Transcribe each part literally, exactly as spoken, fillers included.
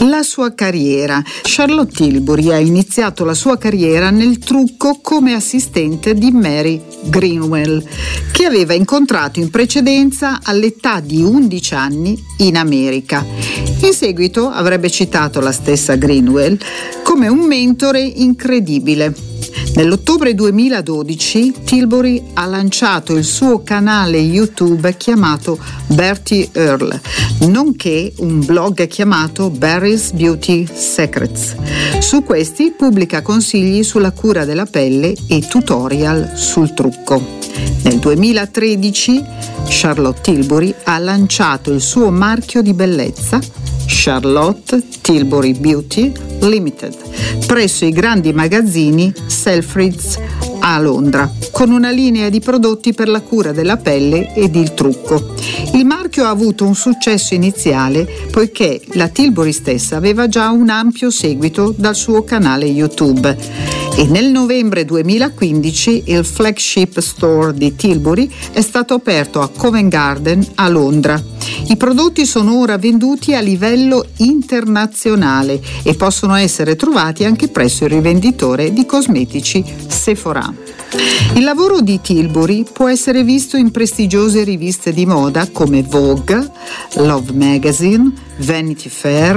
La sua carriera. Charlotte Tilbury ha iniziato la sua carriera nel trucco come assistente di Mary Greenwell, che aveva incontrato in precedenza all'età di undici anni in America. In seguito avrebbe citato la stessa Greenwell come un mentore incredibile. Nell'ottobre duemiladodici Tilbury ha lanciato il suo canale YouTube chiamato Bertie Earl, nonché un blog chiamato Barry's Beauty Secrets. Su questi pubblica consigli sulla cura della pelle e tutorial sul trucco. Nel duemilatredici Charlotte Tilbury ha lanciato il suo marchio di bellezza Charlotte Tilbury Beauty Limited presso i grandi magazzini Selfridges a Londra, con una linea di prodotti per la cura della pelle ed il trucco. Il marchio ha avuto un successo iniziale poiché la Tilbury stessa aveva già un ampio seguito dal suo canale YouTube. E nel novembre duemilaquindici il flagship store di Tilbury è stato aperto a Covent Garden a Londra. I prodotti sono ora venduti a livello internazionale e possono essere trovati anche presso il rivenditore di cosmetici Sephora. Il lavoro di Tilbury può essere visto in prestigiose riviste di moda come Vogue, Love Magazine, Vanity Fair,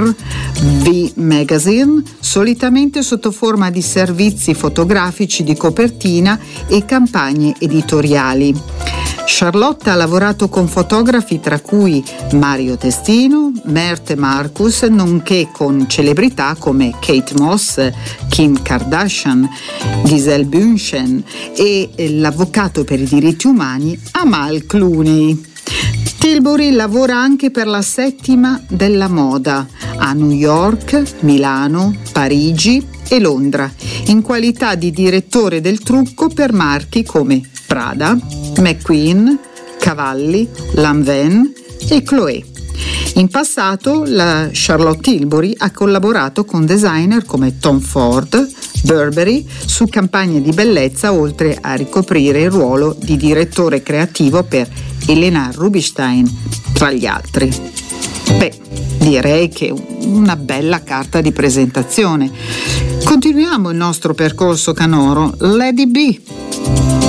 V Magazine, solitamente sotto forma di servizi fotografici di copertina e campagne editoriali. Charlotte ha lavorato con fotografi tra cui Mario Testino, Merte Marcus, nonché con celebrità come Kate Moss, Kim Kardashian, Gisele Bündchen e l'avvocato per i diritti umani Amal Clooney. Tilbury lavora anche per la settima della moda a New York, Milano, Parigi e Londra, in qualità di direttore del trucco per marchi come Prada, McQueen, Cavalli, Lanvin e Chloé. In passato la Charlotte Tilbury ha collaborato con designer come Tom Ford, Burberry su campagne di bellezza, oltre a ricoprire il ruolo di direttore creativo per Helena Rubinstein, tra gli altri. Beh, direi che una bella carta di presentazione. Continuiamo il nostro percorso canoro. Lady B.